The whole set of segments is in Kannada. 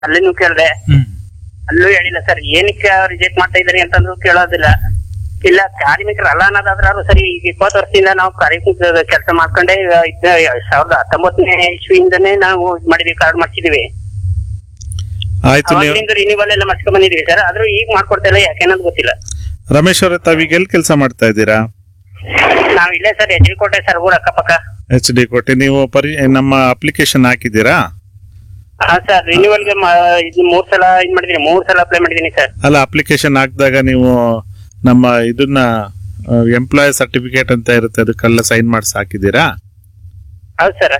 ಅಲ್ಲಿನೂ ಕೇಳಿದೆ, ಅಲ್ಲೂ ಹೇಳಿಲ್ಲ ಸರ್. ಏನಕ್ಕೆ ರಿಜೆಕ್ಟ್ ಮಾಡ್ತಾ ಇದ್ದಾರೆ ಅಂತಂದ್ರು ಕೇಳೋದಿಲ್ಲ. ಇಲ್ಲ ಕಾರ್ಮಿಕರಲ್ಲ ಅನ್ನೋದಾದ್ರೂ ಸರಿ. ಈಗ 20 ವರ್ಷದಿಂದ ನಾವು ಕಾರ್ಮಿಕ ಕೆಲಸ ಮಾಡ್ಕೊಂಡೆ 2019ನೇ ಇಸ್ವಿಯಿಂದನೇ ನಾವು ಮಾಡಿದೀವಿ, ಕಾರ್ಡ್ ಮಾಡ್ಸಿದೀವಿ. ಆಯ್ತು, ರಿನ್ಯೂವಲ್ ಎಲ್ಲ ಮಾಡ್ಸ್ಕೊಂಡ್ ಬಂದಿದೀವಿ ಸರ್. ಆದ್ರೂ ಈಗ ಮಾಡ್ಕೊಡ್ತಾ ಇಲ್ಲ, ಯಾಕೆನ್ನೋದು ಗೊತ್ತಿಲ್ಲ. ರಮೇಶ್ ಅವರೇ, ತಾವೀಗ ಎಲ್ಲಿ ಕೆಲಸ ಮಾಡ್ತಾ ಇದ್ದೀರಾ? ನಾವ್ ಇಲ್ಲೇ ಸರ್ ಎಚ್ ಡಿ ಕೋಟೆ ಸರ್, ಊರ ಅಕ್ಕಪಕ್ಕ. HD ಕೋಟೆ. ನೀವು ನಮ್ಮ ಅಪ್ಲಿಕೇಶನ್ ಹಾಕಿದ್ದೀರಾ? ಹಾ ಸರ್, ರಿನ್ಯೂವಲ್ಗೆ 3 ಸಲ ಇದ್ ಮಾಡಿದೀನಿ, 3 ಸಲ ಅಪ್ಲೈ ಮಾಡಿದೀನಿ ಸರ್. ಅಲ್ಲ, ಅಪ್ಲಿಕೇಶನ್ ಹಾಕಿದಾಗ ನೀವು ನಮ್ಮ ಇದನ್ನ ಎಂಪ್ಲಾಯ್ ಸರ್ಟಿಫಿಕೇಟ್ ಅಂತ ಇರುತ್ತೆ, ಅದಕ್ಕೆಲ್ಲ ಸೈನ್ ಮಾಡಿಸಿ ಹಾಕಿದ್ದೀರಾ? ಹೌದು ಸರ್,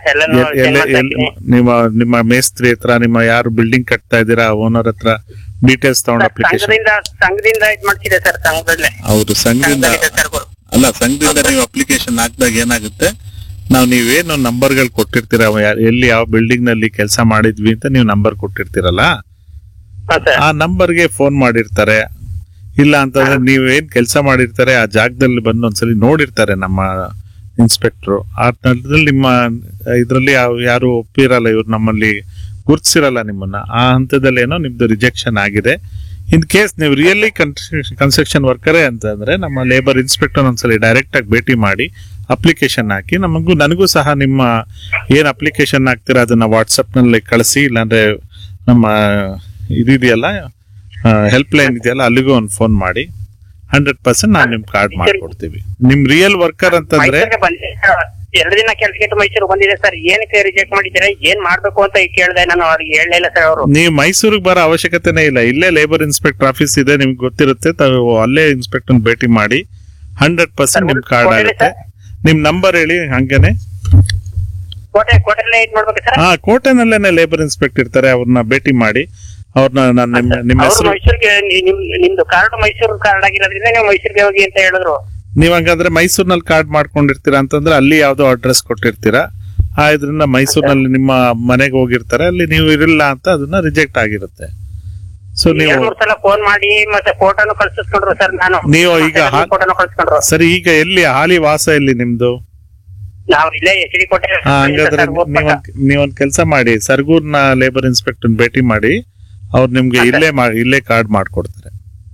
ನಿಮ್ಮ ಮೇಸ್ತ್ರಿ ಹತ್ರ, ನಿಮ್ಮ ಯಾರು ಬಿಲ್ಡಿಂಗ್ ಕಟ್ತಾ ಇದ್ದೀರಾ ಓನರ್ ಹತ್ರ ಡೀಟೇಲ್ಸ್ ತಗೊಂಡು ಅಪ್ಲಿಕೇಶನ್ ಸಂಘದಿಂದ ಇದ್ ಮಾಡ್ತಿದೆ ಸರ್. ಸಂಘದಲ್ಲೇ. ಹೌದು, ಸಂಘದಿಂದ ನೀವು ಅಪ್ಲಿಕೇಶನ್ ಹಾಕಿದಾಗ ಏನಾಗುತ್ತೆ, ನೀವೇನು ನಂಬರ್ಗಳು ಕೊಟ್ಟಿರ್ತೀರ, ಎಲ್ಲಿ ಯಾವ ಬಿಲ್ಡಿಂಗ್ ನಲ್ಲಿ ಕೆಲಸ ಮಾಡಿದ್ವಿ ಅಂತ ನೀವು ನಂಬರ್ ಕೊಟ್ಟಿರ್ತೀರಲ್ಲ, ಆ ನಂಬರ್ಗೆ ಫೋನ್ ಮಾಡಿರ್ತಾರೆ. ಇಲ್ಲ ಅಂತಂದ್ರೆ ನೀವೇನ್ ಕೆಲಸ ಮಾಡಿರ್ತಾರೆ ಆ ಜಾಗದಲ್ಲಿ ಬಂದು ಒಂದ್ಸಲಿ ನೋಡಿರ್ತಾರೆ ನಮ್ಮ ಇನ್ಸ್ಪೆಕ್ಟ್ರು. ಆ ನಂತರದಲ್ಲಿ ನಿಮ್ಮ ಇದ್ರಲ್ಲಿ ಯಾರು ಒಪ್ಪಿರಲ್ಲ, ಇವ್ರು ನಮ್ಮಲ್ಲಿ ಗುರ್ತಿಸಿರಲ್ಲ ನಿಮ್ಮನ್ನ. ಆ ಹಂತದಲ್ಲಿ ಏನೋ ನಿಮ್ದು ರಿಜೆಕ್ಷನ್ ಆಗಿದೆ. ಇನ್ ಕೇಸ್ ನೀವು ರಿಯಲಿ ಕನ್ಸ್ಟ್ರಕ್ಷನ್ ವರ್ಕರೇ ಅಂತಂದ್ರೆ ನಮ್ಮ ಲೇಬರ್ ಇನ್ಸ್ಪೆಕ್ಟರ್ ಒಂದ್ಸಲಿ ಡೈರೆಕ್ಟ್ ಆಗಿ ಭೇಟಿ ಮಾಡಿ ಅಪ್ಲಿಕೇಶನ್ ಹಾಕಿ, ನನಗೂ ಸಹ ನಿಮ್ಮ ಏನ್ ಅಪ್ಲಿಕೇಶನ್ ಹಾಕ್ತೀರಾ ಅದನ್ನ ವಾಟ್ಸಪ್ ನಲ್ಲಿ ಕಳಿಸಿ. ಇಲ್ಲಾಂದ್ರೆ ನಮ್ಮ ಇದೆಯಲ್ಲ ಹೆಲ್ಪ್ ಲೈನ್ ಇದೆಯಲ್ಲ, ಅಲ್ಲಿಗೂ ಒಂದು ಫೋನ್ ಮಾಡಿ. 100% ನಾವು ನಿಮ್ ಕಾರ್ಡ್ ಮಾಡ್ಕೊಡ್ತೀವಿ. ನಿಮ್ ರಿಯಲ್ ವರ್ಕರ್ ಅಂತಂದ್ರೆ 2 ದಿನ ಕೆಲ್ಸಕ್ಕೆ ಮೈಸೂರು ಬಂದಿದೆ ಸರ್. ಏನಕ್ಕೆ ರಿಜೆಕ್ಟ್ ಮಾಡಿದ್ದೀರಾ, ಏನ್ ಮಾಡ್ಬೇಕು ಅಂತ ಕೇಳಿದೆ. ನಾನು ಅವ್ರಿಗೆ ಹೇಳಲಿಲ್ಲ ಸರ್. ಅವರು ನೀವು ಮೈಸೂರಿಗೆ ಬರೋ ಅವಶ್ಯಕತೆನೇ ಇಲ್ಲ, ಇಲ್ಲೇ ಲೇಬರ್ ಇನ್ಸ್ಪೆಕ್ಟರ್ ಆಫೀಸ್ ಇದೆ, ನಿಮ್ಗೆ ಗೊತ್ತಿರುತ್ತೆ. ತಾವು ಅಲ್ಲೇ ಇನ್ಸ್ಪೆಕ್ಟರ್ ಭೇಟಿ ಮಾಡಿ 100% ನಿಮ್ ಕಾರ್ಡ್ ಆಗುತ್ತೆ. ನಿಮ್ ನಂಬರ್ ಹೇಳಿ. ಹಂಗೇನೆ ಕೋಟೆನಲ್ಲೇನೆ ಲೇಬರ್ ಇನ್ಸ್ಪೆಕ್ಟರ್ ಇರ್ತಾರೆ, ಅವ್ರನ್ನ ಭೇಟಿ ಮಾಡಿ. ಅವ್ರನ್ನ ನಿಮ್ಮ ಹೆಸರು, ನಿಮ್ದು ಕಾರ್ಡ್ ಮೈಸೂರು ಕಾರ್ಡ್ ಆಗಿರೋದ್ರಿಂದ ನೀವು ಮೈಸೂರಿಗೆ ಹೋಗಿ ಅಂತ ಹೇಳಿದ್ರು. ನೀವ್ ಹಂಗಂದ್ರೆ ಮೈಸೂರಿನಲ್ಲಿ ಕಾರ್ಡ್ ಮಾಡ್ಕೊಂಡಿರ್ತೀರಾ ಅಂತಂದ್ರೆ ಅಲ್ಲಿ ಯಾವ್ದೋ ಅಡ್ರೆಸ್ ಕೊಟ್ಟಿರ್ತೀರಾ. ಇದರಿಂದ ಮೈಸೂರಿನಲ್ಲಿ ನಿಮ್ಮ ಮನೆಗೆ ಹೋಗಿರ್ತಾರೆ, ಅಲ್ಲಿ ನೀವು ಇರಲ್ಲ ಅಂತ ಅದನ್ನ ರಿಜೆಕ್ಟ್ ಆಗಿರುತ್ತೆ. ಸೊ ನೀವು 3 ಸಲ ಫೋನ್ ಮಾಡಿ ಮತ್ತೆ ಫೋಟೋನು ಕಳ್ಸಿಸ್ಕೊಂಡ್ರು ಸರ್. ನೀವು ಈಗ ಸರಿ, ಈಗ ಎಲ್ಲಿ ಹಾಲಿ ವಾಸ ಎಲ್ಲಿ ನಿಮ್ದು? ನಾವು ಇಲ್ಲೇ ಎಚ್ ಡಿ ಕೋಟೆ. ಹಂಗಾದ್ರೆ ನೀವೊಂದ್ ಕೆಲಸ ಮಾಡಿ, ಸರ್ಗೂರ್ನ ಲೇಬರ್ ಇನ್ಸ್ಪೆಕ್ಟರ್ ಭೇಟಿ ಮಾಡಿ, ಅವ್ರು ನಿಮ್ಗೆ ಇಲ್ಲೇ ಕಾರ್ಡ್ ಮಾಡ್ಕೊಡ್ತಾರೆ.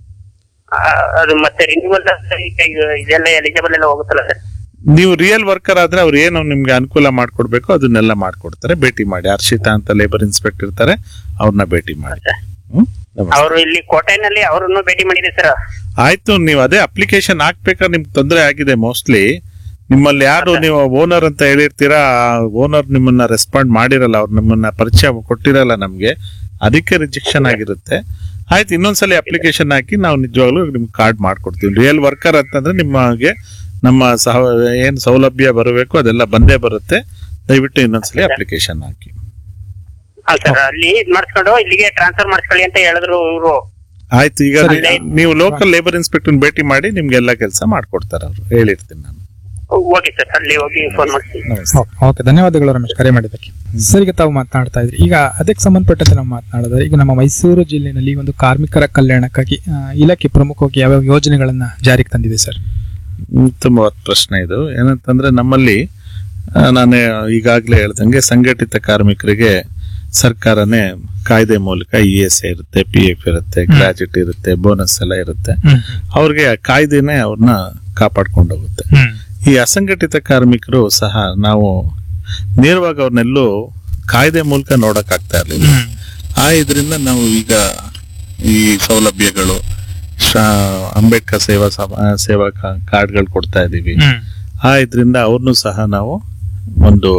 ಅದು ಮತ್ತೆ ರಿನ್ಯೂವಲ್ ಇದೆಲ್ಲ ಎಲಿಜಿಬಲ್ ಎಲ್ಲ ಹೋಗುತ್ತಲ್ಲ ಸರ್. ನೀವು ರಿಯಲ್ ವರ್ಕರ್ ಆದ್ರೆ ಅವ್ರು ಏನು ನಿಮ್ಗೆ ಅನುಕೂಲ ಮಾಡ್ಕೊಡ್ಬೇಕು ಅದನ್ನೆಲ್ಲ ಮಾಡ್ಕೊಡ್ತಾರೆ. ಭೇಟಿ ಮಾಡಿ. ಹರ್ಷಿತಾ ಅಂತ ಲೇಬರ್ ಇನ್ಸ್ಪೆಕ್ಟರ್ ಇರ್ತಾರೆ, ಅವ್ರನ್ನ ಭೇಟಿ ಮಾಡಿ. ಅವರು ಇಲ್ಲಿ ಕೋಟೆನಲ್ಲಿ ಅವ್ರನ್ನು ಭೇಟಿ ಮಾಡಿದೆ ಸರ್. ಆಯ್ತು, ನೀವು ಅದೇ ಅಪ್ಲಿಕೇಶನ್ ಹಾಕ್ಬೇಕಾದ್ರೆ ನಿಮ್ಗೆ ತೊಂದರೆ ಆಗಿದೆ. ಮೋಸ್ಟ್ಲಿ ನಿಮ್ಮಲ್ಲಿ ಯಾರು ನೀವು ಓನರ್ ಅಂತ ಹೇಳಿರ್ತೀರಾ, ಓನರ್ ನಿಮ್ಮನ್ನ ರೆಸ್ಪಾಂಡ್ ಮಾಡಿರಲ್ಲ, ಅವ್ರು ನಿಮ್ಮನ್ನ ಪರಿಚಯ ಕೊಟ್ಟಿರಲ್ಲ ನಮ್ಗೆ, ಅದಕ್ಕೆ ರಿಜೆಕ್ಷನ್ ಆಗಿರುತ್ತೆ. ಆಯ್ತು, ಇನ್ನೊಂದ್ಸಲಿ ಅಪ್ಲಿಕೇಶನ್ ಹಾಕಿ ನಾವು ನಿಜವಾಗ್ಲೂ ನಿಮ್ಗೆ ಕಾರ್ಡ್ ಮಾಡ್ಕೊಡ್ತೀವಿ. ರಿಯಲ್ ವರ್ಕರ್ ಅಂತಂದ್ರೆ ನಿಮಗೆ ನಮ್ಮ ಏನ್ ಸೌಲಭ್ಯ ಬರಬೇಕು ಅದೆಲ್ಲ ಬಂದೇ ಬರುತ್ತೆ. ದಯವಿಟ್ಟು ಇನ್ನೊಂದ್ಸಲಿ ಅಪ್ಲಿಕೇಶನ್ ಹಾಕಿ. ಅಲ್ಲಿ ಮಾಡಿಸ್ಕೊಂಡು ಇಲ್ಲಿಗೆ ಟ್ರಾನ್ಸ್ಫರ್ ಮಾಡಿಸ್ಕೊಳ್ಳಿ ಅಂತ ಹೇಳಿದ್ರು ಇವರು. ಆಯ್ತು, ಈಗ ನೀವು ಲೋಕಲ್ ಲೇಬರ್ ಇನ್ಸ್ಪೆಕ್ಟರ್ ಭೇಟಿ ಮಾಡಿ ನಿಮ್ಗೆಲ್ಲ ಕೆಲಸ ಮಾಡ್ಕೊಡ್ತಾರೆ ಅವ್ರು. ಹೇಳಿರ್ತೀನಿ ನಾನು. ಓಕೆ ಸರ್, ಅಲ್ಲಿ ಹೋಗಿ ಫೋನ್ ಮಾಡ್ತೀನಿ. ಓಕೆ, ಧನ್ಯವಾದಗಳು ರಮೇಶ್, ಕರೆ ಮಾಡಿದ್ದಕ್ಕೆ. ಸರ್, ಈಗ ತಾವು ಮಾತನಾಡ್ತಾ ಇದ್ರಿ, ಈಗ ಅದಕ್ಕೆ ಸಂಬಂಧಪಟ್ಟಂತೆ ನಾವು ಮಾತನಾಡಿದ್ರೆ, ಈಗ ನಮ್ಮ ಮೈಸೂರು ಜಿಲ್ಲೆಯಲ್ಲಿ ಒಂದು ಕಾರ್ಮಿಕರ ಕಲ್ಯಾಣಕ್ಕಾಗಿ ಇಲಾಖೆ ಪ್ರಮುಖವಾಗಿ ಯಾವ ಯೋಜನೆಗಳನ್ನ ಜಾರಿಗೆ ತಂದಿದೆ ಸರ್? ತುಂಬಾ ಪ್ರಶ್ನೆ ಇದು. ಏನಂತಂದ್ರೆ ನಮ್ಮಲ್ಲಿ ನಾನು ಈಗಾಗಲೇ ಹೇಳ್ದಂಗೆ ಸಂಘಟಿತ ಕಾರ್ಮಿಕರಿಗೆ ಸರ್ಕಾರನೇ ಕಾಯ್ದೆ ಮೂಲಕ ESI ಇರುತ್ತೆ, PF ಇರುತ್ತೆ, ಗ್ರಾಜ್ಯುಟಿ ಇರುತ್ತೆ, ಬೋನಸ್ ಎಲ್ಲ ಇರುತ್ತೆ. ಅವ್ರಿಗೆ ಕಾಯ್ದೆನೆ ಅವ್ರನ್ನ ಕಾಪಾಡ್ಕೊಂಡು ಹೋಗುತ್ತೆ. ಈ ಅಸಂಘಟಿತ ಕಾರ್ಮಿಕರು ಸಹ ನಾವು ನೇರವಾಗಿ ಅವ್ರನ್ನೆಲ್ಲೂ ಕಾಯ್ದೆ ಮೂಲಕ ನೋಡಕ್ ಆಗ್ತಾ ಇರ್ಲಿಲ್ಲ. ಇದರಿಂದ ನಾವು ಈಗ ಈ ಸೌಲಭ್ಯಗಳು, ಅಂಬೇಡ್ಕರ್ ಸೇವಾ ಕಾರ್ಡ್ಗಳು ಕೊಡ್ತಾ ಇದೀವಿ. ಇದರಿಂದ ಅವ್ರನ್ನು ಸಹ ನಾವು ಒಂದು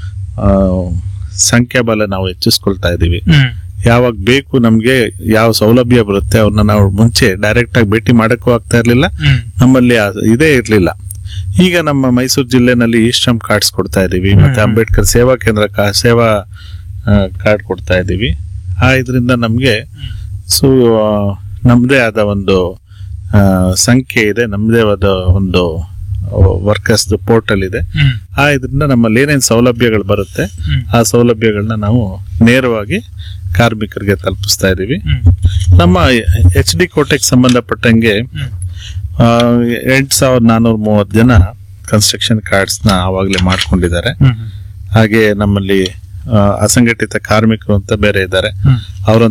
ಸಂಖ್ಯಾಬಲ ನಾವು ಹೆಚ್ಚಿಸ್ಕೊಳ್ತಾ ಇದೀವಿ. ಯಾವಾಗ ಬೇಕು ನಮ್ಗೆ ಯಾವ ಸೌಲಭ್ಯ ಬರುತ್ತೆ ಅವ್ರನ್ನ ನಾವು ಮುಂಚೆ ಡೈರೆಕ್ಟ್ ಆಗಿ ಭೇಟಿ ಮಾಡಕ್ಕೂ ಆಗ್ತಾ ಇರ್ಲಿಲ್ಲ, ನಮ್ಮಲ್ಲಿ ಇದೇ ಇರ್ಲಿಲ್ಲ. ಈಗ ನಮ್ಮ ಮೈಸೂರು ಜಿಲ್ಲೆನಲ್ಲಿ ಇ-ಶ್ರಮ್ ಕಾರ್ಡ್ಸ್ ಕೊಡ್ತಾ ಇದೀವಿ, ಮತ್ತೆ ಅಂಬೇಡ್ಕರ್ ಸೇವಾ ಕೇಂದ್ರ ಸೇವಾ ಕಾರ್ಡ್ ಕೊಡ್ತಾ ಇದೀವಿ. ಇದರಿಂದ ನಮ್ಗೆ ನಮ್ದೇ ಆದ ಒಂದು ಸಂಖ್ಯೆ ಇದೆ, ನಮ್ದೇ ಆದ ಒಂದು ವರ್ಕರ್ಸ್ ಪೋರ್ಟಲ್ ಇದೆ. ಇದರಿಂದ ನಮ್ಮಲ್ಲಿ ಏನೇನು ಸೌಲಭ್ಯಗಳು ಬರುತ್ತೆ ಆ ಸೌಲಭ್ಯಗಳನ್ನ ನಾವು ನೇರವಾಗಿ ಕಾರ್ಮಿಕರಿಗೆ ತಲುಪಿಸ್ತಾ ಇದೀವಿ. ನಮ್ಮ HD ಕೋಟೆಗೆ ಸಂಬಂಧಪಟ್ಟಂಗೆ 8430 ಜನ ಕನ್ಸ್ಟ್ರಕ್ಷನ್ ಕಾರ್ಡ್ಸ್ ನ ಆವಾಗಲೇ ಮಾಡ್ಕೊಂಡಿದ್ದಾರೆ. ಹಾಗೆ ನಮ್ಮಲ್ಲಿ ಅಸಂಘಟಿತ ಕಾರ್ಮಿಕರು ಅಂತ ಬೇರೆ ಇದ್ದಾರೆ. ಹ್ಮ್. ಅವ್ರ